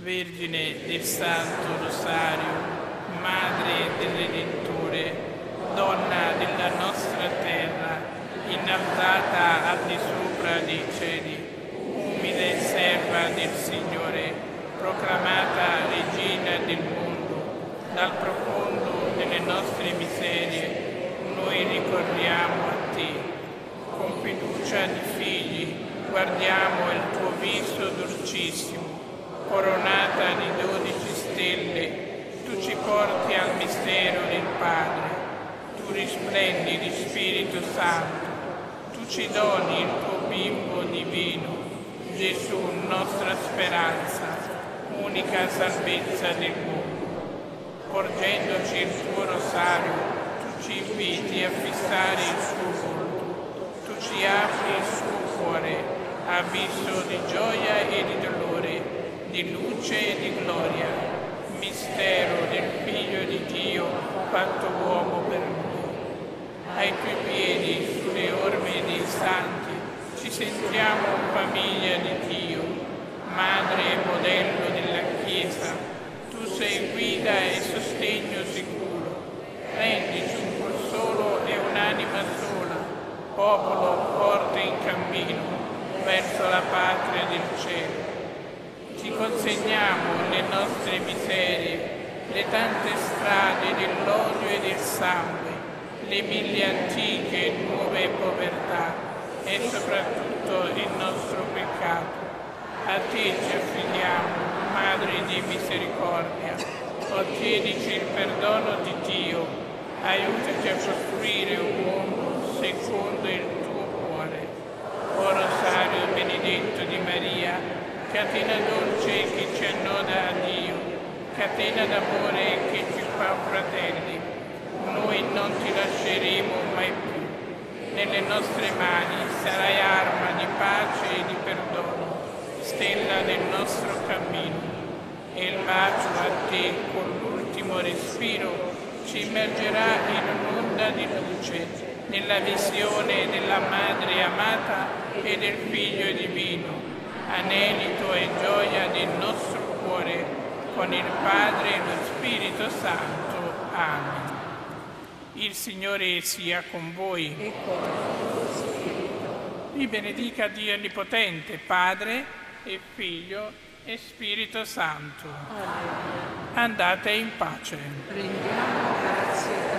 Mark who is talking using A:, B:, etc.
A: Vergine del Santo Rosario, Madre del Redentore, Donna della nostra terra, innalzata al di sopra dei cieli, umile serva del Signore, proclamata Regina del mondo, dal profondo delle nostre miserie, noi ricorriamo a te. Con fiducia di figli, guardiamo il tuo viso dolcissimo, coronata di 12 stelle, tu ci porti al mistero del Padre, tu risplendi di Spirito Santo, tu ci doni il tuo bimbo divino, Gesù, nostra speranza, unica salvezza del mondo. Porgendoci il tuo rosario, tu ci inviti a fissare il suo volto, tu ci apri il suo cuore, abisso di gioia e di dolore, di luce e di gloria, mistero del Figlio di Dio fatto uomo per noi. Ai tuoi piedi, sulle orme dei santi, ci sentiamo famiglia di Dio, madre e modello della Chiesa. Tu sei guida e sostegno sicuro, rendici un cuor solo e un'anima sola, popolo forte in cammino verso la patria del cielo. Ti consegniamo le nostre miserie, le tante strade dell'odio e del sangue, le mille antiche e nuove povertà e soprattutto il nostro peccato. A te ci affidiamo, Madre di misericordia, ottienici il perdono di Dio, aiutaci a costruire un mondo secondo il tuo cuore. O Rosario benedetto di Maria, catena dolce che ci annoda a Dio, catena d'amore che ci fa fratelli, noi non ti lasceremo mai più. Nelle nostre mani sarai arma di pace e di perdono, stella del nostro cammino. E il bacio a te con l'ultimo respiro ci immergerà in un'onda di luce, nella visione della Madre amata e del Figlio divino, anelito e gioia del nostro cuore, con il Padre e lo Spirito Santo. Amen. Il Signore sia con voi.
B: E con il tuo spirito.
A: Vi benedica Dio Onnipotente, Padre e Figlio e Spirito Santo.
B: Alleluia.
A: Andate in pace.
B: Rendiamo grazie a